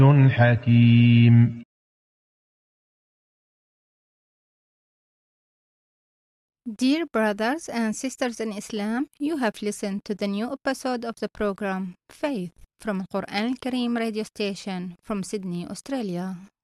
حكيم. Dear brothers and sisters in Islam, you have listened to the new episode of the program Faith from Quran Al Kareem radio station from Sydney, Australia.